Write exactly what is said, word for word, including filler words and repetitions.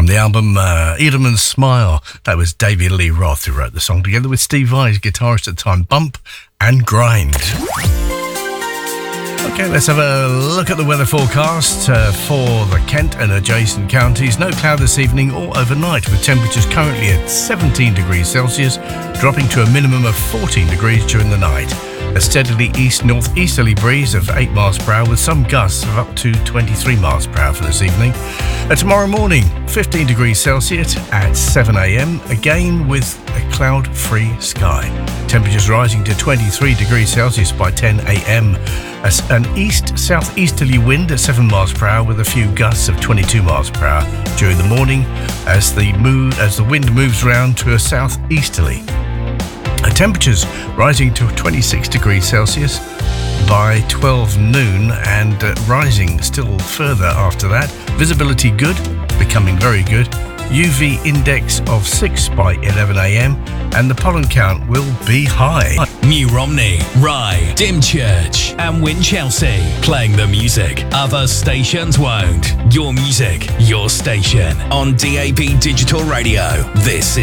From the album uh, Edelman's Smile, that was David Lee Roth who wrote the song together with Steve Vai, guitarist at the time, Bump and Grind. Okay, let's have a look at the weather forecast uh, for the Kent and adjacent counties. No cloud this evening or overnight, with temperatures currently at seventeen degrees Celsius, dropping to a minimum of fourteen degrees during the night. A steadily east-northeasterly breeze of eight miles per hour with some gusts of up to twenty-three miles per hour for this evening. Uh, tomorrow morning, fifteen degrees Celsius at seven a.m, again with a cloud-free sky. Temperatures rising to twenty-three degrees Celsius by ten a.m. As an east-southeasterly wind at seven miles per hour with a few gusts of twenty-two miles per hour during the morning as the, move, as the wind moves round to a southeasterly. Temperatures rising to twenty-six degrees Celsius by twelve noon and uh, rising still further after that. Visibility good, becoming very good. U V index of six by eleven a.m. and the pollen count will be high. New Romney, Rye, Dymchurch and Winchelsea, playing the music other stations won't. Your music, your station on D A B Digital Radio. This is